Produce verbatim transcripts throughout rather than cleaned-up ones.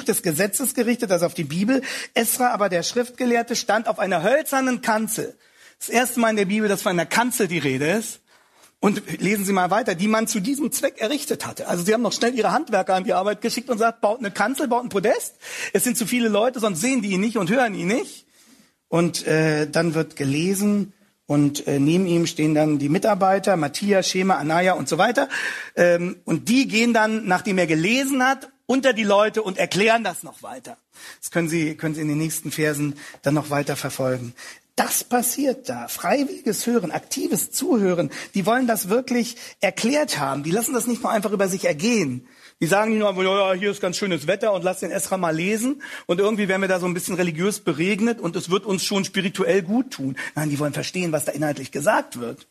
Buch des Gesetzes gerichtet, also auf die Bibel. Esra aber, der Schriftgelehrte, stand auf einer hölzernen Kanzel. Das erste Mal in der Bibel, dass von einer Kanzel die Rede ist. Und lesen Sie mal weiter, die man zu diesem Zweck errichtet hatte. Also sie haben noch schnell ihre Handwerker an die Arbeit geschickt und sagt, baut eine Kanzel, baut ein Podest. Es sind zu viele Leute, sonst sehen die ihn nicht und hören ihn nicht. Und äh, dann wird gelesen und äh, neben ihm stehen dann die Mitarbeiter, Matthias, Schema, Anaja und so weiter. Ähm, und die gehen dann, nachdem er gelesen hat, unter die Leute und erklären das noch weiter. Das können Sie, können Sie in den nächsten Versen dann noch weiter verfolgen. Das passiert da. Freiwilliges Hören, aktives Zuhören. Die wollen das wirklich erklärt haben. Die lassen das nicht nur einfach über sich ergehen. Die sagen nicht nur, ja, hier ist ganz schönes Wetter und lass den Esra mal lesen. Und irgendwie werden wir da so ein bisschen religiös beregnet und es wird uns schon spirituell gut tun. Nein, die wollen verstehen, was da inhaltlich gesagt wird.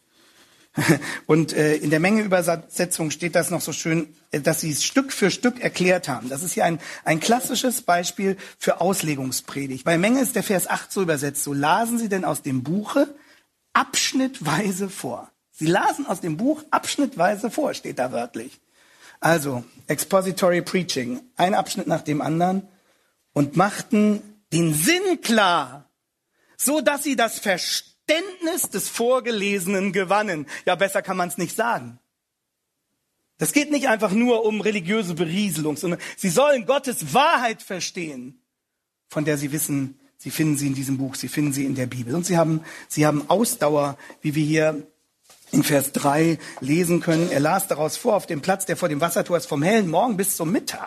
Und äh, in der Mengeübersetzung steht das noch so schön, äh, dass sie es Stück für Stück erklärt haben. Das ist hier ein, ein klassisches Beispiel für Auslegungspredigt. Bei Menge ist der Vers acht so übersetzt, so lasen sie denn aus dem Buche abschnittweise vor. Sie lasen aus dem Buch abschnittweise vor, steht da wörtlich. Also, Expository Preaching, ein Abschnitt nach dem anderen und machten den Sinn klar, so dass sie das Verständnis Verständnis des Vorgelesenen gewannen. Ja, besser kann man es nicht sagen. Das geht nicht einfach nur um religiöse Berieselung, sondern sie sollen Gottes Wahrheit verstehen, von der sie wissen, sie finden sie in diesem Buch, sie finden sie in der Bibel. Und sie haben, sie haben Ausdauer, wie wir hier in Vers drei lesen können. Er las daraus vor, auf dem Platz, der vor dem Wassertor ist, vom hellen Morgen bis zum Mittag.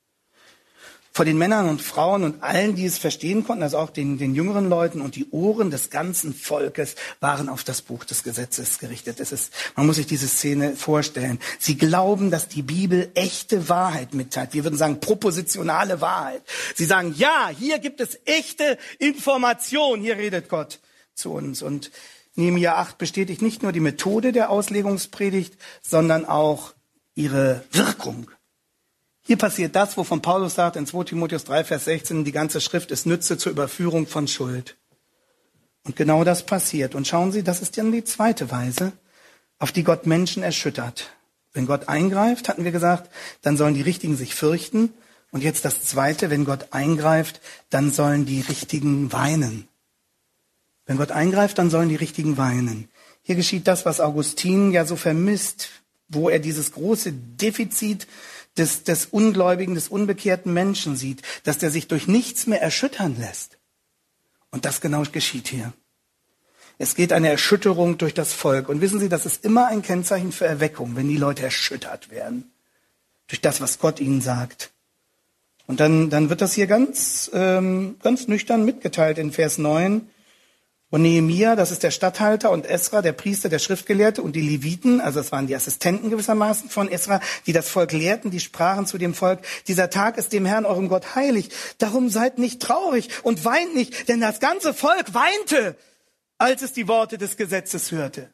Vor den Männern und Frauen und allen, die es verstehen konnten, also auch den, den jüngeren Leuten, und die Ohren des ganzen Volkes waren auf das Buch des Gesetzes gerichtet. Es ist, man muss sich diese Szene vorstellen. Sie glauben, dass die Bibel echte Wahrheit mitteilt. Wir würden sagen, propositionale Wahrheit. Sie sagen, ja, hier gibt es echte Information. Hier redet Gott zu uns. Und Nehemia acht bestätigt nicht nur die Methode der Auslegungspredigt, sondern auch ihre Wirkung. Hier passiert das, wovon Paulus sagt in zweiter Timotheus drei, Vers sechzehn, die ganze Schrift ist Nütze zur Überführung von Schuld. Und genau das passiert. Und schauen Sie, das ist dann die zweite Weise, auf die Gott Menschen erschüttert. Wenn Gott eingreift, hatten wir gesagt, dann sollen die Richtigen sich fürchten. Und jetzt das Zweite, wenn Gott eingreift, dann sollen die Richtigen weinen. Wenn Gott eingreift, dann sollen die Richtigen weinen. Hier geschieht das, was Augustin ja so vermisst, wo er dieses große Defizit Des, des ungläubigen, des unbekehrten Menschen sieht, dass der sich durch nichts mehr erschüttern lässt. Und das genau geschieht hier. Es geht eine Erschütterung durch das Volk. Und wissen Sie, das ist immer ein Kennzeichen für Erweckung, wenn die Leute erschüttert werden. Durch das, was Gott ihnen sagt. Und dann, dann wird das hier ganz, ähm, ganz nüchtern mitgeteilt in Vers neun. Und Nehemia, das ist der Statthalter, und Esra, der Priester, der Schriftgelehrte, und die Leviten, also das waren die Assistenten gewissermaßen von Esra, die das Volk lehrten, die sprachen zu dem Volk, dieser Tag ist dem Herrn, eurem Gott, heilig. Darum seid nicht traurig und weint nicht, denn das ganze Volk weinte, als es die Worte des Gesetzes hörte.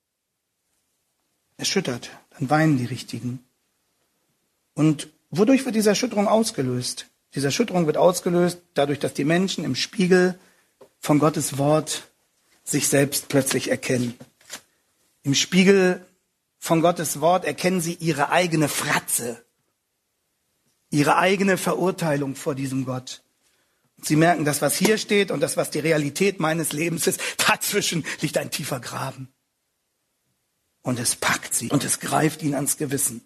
Erschüttert, dann weinen die Richtigen. Und wodurch wird diese Erschütterung ausgelöst? Diese Erschütterung wird ausgelöst dadurch, dass die Menschen im Spiegel von Gottes Wort sich selbst plötzlich erkennen. Im Spiegel von Gottes Wort erkennen sie ihre eigene Fratze, ihre eigene Verurteilung vor diesem Gott. Und sie merken, das, was hier steht und das, was die Realität meines Lebens ist, dazwischen liegt ein tiefer Graben. Und es packt sie und es greift ihnen ans Gewissen.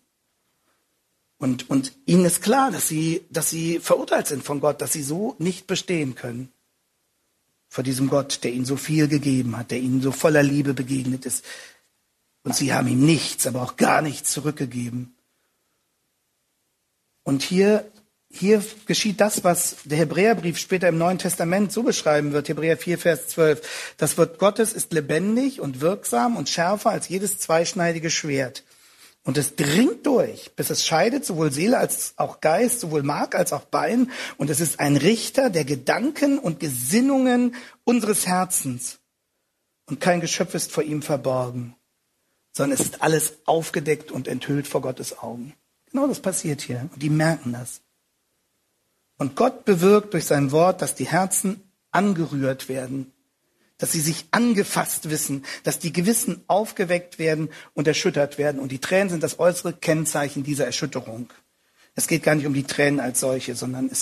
Und, und ihnen ist klar, dass sie, dass sie verurteilt sind von Gott, dass sie so nicht bestehen können. Vor diesem Gott, der ihnen so viel gegeben hat, der ihnen so voller Liebe begegnet ist. Und sie haben ihm nichts, aber auch gar nichts zurückgegeben. Und hier, hier geschieht das, was der Hebräerbrief später im Neuen Testament so beschreiben wird. Hebräer vier, Vers zwölf. Das Wort Gottes ist lebendig und wirksam und schärfer als jedes zweischneidige Schwert. Und es dringt durch, bis es scheidet, sowohl Seele als auch Geist, sowohl Mark als auch Bein. Und es ist ein Richter der Gedanken und Gesinnungen unseres Herzens. Und kein Geschöpf ist vor ihm verborgen, sondern es ist alles aufgedeckt und enthüllt vor Gottes Augen. Genau das passiert hier. Und die merken das. Und Gott bewirkt durch sein Wort, dass die Herzen angerührt werden, dass sie sich angefasst wissen, dass die Gewissen aufgeweckt werden und erschüttert werden. Und die Tränen sind das äußere Kennzeichen dieser Erschütterung. Es geht gar nicht um die Tränen als solche, sondern es